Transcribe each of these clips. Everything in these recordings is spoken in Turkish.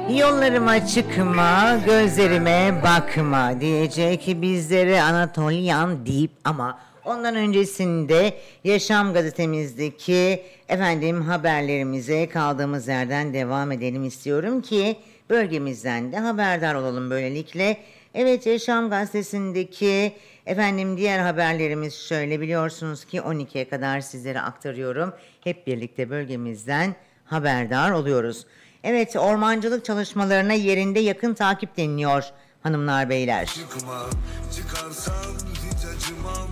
Yollarıma çıkma, gözlerime bakma diyecek bizlere Anatolian Deep, ama ondan öncesinde Yaşam gazetemizdeki haberlerimize kaldığımız yerden devam edelim istiyorum ki bölgemizden de haberdar olalım böylelikle. Evet, Yaşam gazetesindeki diğer haberlerimiz şöyle, biliyorsunuz ki 12'ye kadar sizlere aktarıyorum. Hep birlikte bölgemizden haberdar oluyoruz. Evet, ormancılık çalışmalarına yerinde yakın takip deniliyor hanımlar beyler. Çıkma, çıkarsan hiç acımam,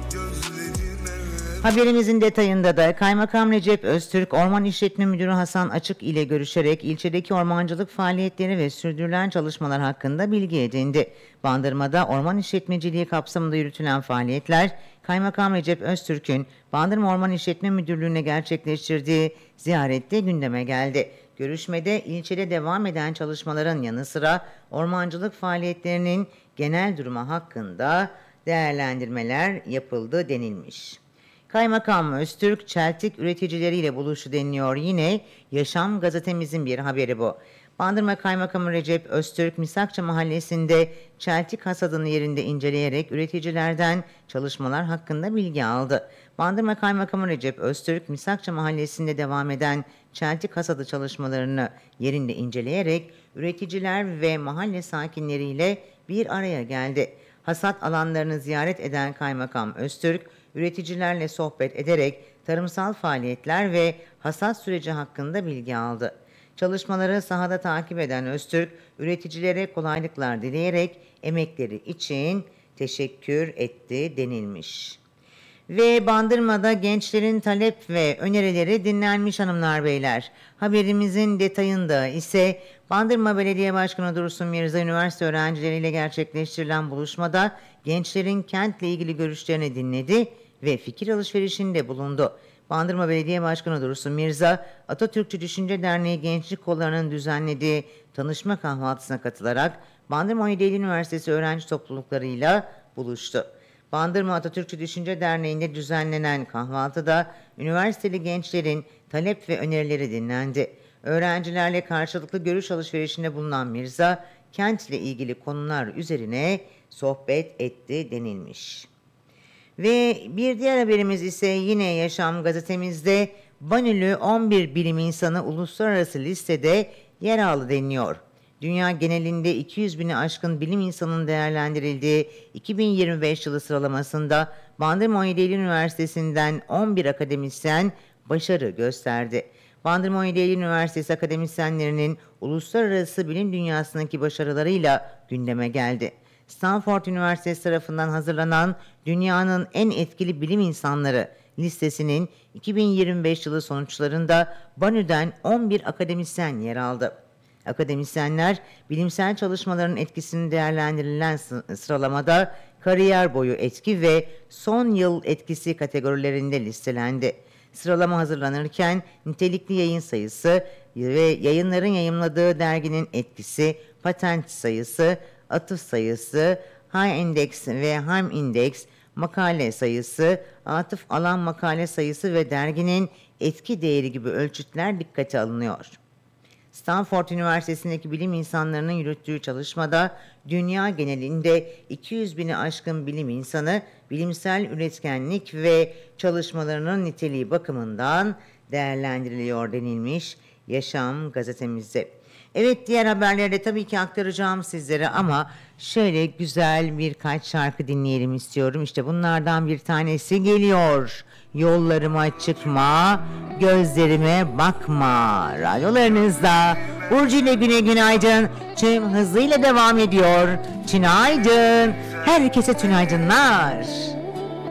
haberimizin detayında da Kaymakam Recep Öztürk, Orman İşletme Müdürü Hasan Açık ile görüşerek ilçedeki ormancılık faaliyetleri ve sürdürülen çalışmalar hakkında bilgi edindi. Bandırma'da orman işletmeciliği kapsamında yürütülen faaliyetler, Kaymakam Recep Öztürk'ün Bandırma Orman İşletme Müdürlüğü'ne gerçekleştirdiği ziyarette gündeme geldi. Görüşmede ilçede devam eden çalışmaların yanı sıra ormancılık faaliyetlerinin genel durumu hakkında değerlendirmeler yapıldı denilmiş. Kaymakam Öztürk, çeltik üreticileriyle buluştu deniliyor yine Yaşam gazetemizin bir haberi bu. Bandırma Kaymakamı Recep Öztürk, Misakça Mahallesi'nde çeltik hasadını yerinde inceleyerek üreticilerden çalışmalar hakkında bilgi aldı. Bandırma Kaymakamı Recep Öztürk, Misakça Mahallesi'nde devam eden çeltik hasadı çalışmalarını yerinde inceleyerek üreticiler ve mahalle sakinleriyle bir araya geldi. Hasat alanlarını ziyaret eden Kaymakam Öztürk, üreticilerle sohbet ederek tarımsal faaliyetler ve hasat süreci hakkında bilgi aldı. Çalışmaları sahada takip eden Öztürk, üreticilere kolaylıklar dileyerek emekleri için teşekkür etti denilmiş. Ve Bandırma'da gençlerin talep ve önerileri dinlenmiş hanımlar beyler. Haberimizin detayında ise Bandırma Belediye Başkanı Dursun Mirza, üniversite öğrencileriyle gerçekleştirilen buluşmada gençlerin kentle ilgili görüşlerini dinledi ve fikir alışverişinde bulundu. Bandırma Belediye Başkanı Dursun Mirza, Atatürkçü Düşünce Derneği Gençlik Kolları'nın düzenlediği tanışma kahvaltısına katılarak Bandırma 17 Eylül Üniversitesi öğrenci topluluklarıyla buluştu. Bandırma Atatürkçü Düşünce Derneği'nde düzenlenen kahvaltıda üniversiteli gençlerin talep ve önerileri dinlendi. Öğrencilerle karşılıklı görüş alışverişinde bulunan Mirza, kentle ilgili konular üzerine sohbet etti denilmiş. Ve bir diğer haberimiz ise yine Yaşam gazetemizde Banülü 11 bilim insanı uluslararası listede yer aldı deniliyor. Dünya genelinde 200 bini aşkın bilim insanının değerlendirildiği 2025 yılı sıralamasında Bandırma 17 Eylül Üniversitesi'nden 11 akademisyen başarı gösterdi. Bandırma 17 Eylül Üniversitesi akademisyenlerinin uluslararası bilim dünyasındaki başarılarıyla gündeme geldi. Stanford Üniversitesi tarafından hazırlanan dünyanın en etkili bilim insanları listesinin 2025 yılı sonuçlarında Banü'den 11 akademisyen yer aldı. Akademisyenler, bilimsel çalışmaların etkisini değerlendirilen sıralamada kariyer boyu etki ve son yıl etkisi kategorilerinde listelendi. Sıralama hazırlanırken nitelikli yayın sayısı ve yayınların yayımladığı derginin etkisi, patent sayısı, atıf sayısı, High Index ve Ham Index, makale sayısı, atıf alan makale sayısı ve derginin etki değeri gibi ölçütler dikkate alınıyor. Stanford Üniversitesi'ndeki bilim insanlarının yürüttüğü çalışmada dünya genelinde 200 bini aşkın bilim insanı bilimsel üretkenlik ve çalışmalarının niteliği bakımından değerlendiriliyor denilmiş Yaşam gazetemizde. Evet, diğer haberleri de tabii ki aktaracağım sizlere ama şöyle güzel birkaç şarkı dinleyelim istiyorum. İşte bunlardan bir tanesi geliyor. Yollarıma çıkma, gözlerime bakma. Radyolarınızda Burcu ile günaydın. Tüm hızıyla devam ediyor. Tünaydın. Herkese tünaydınlar.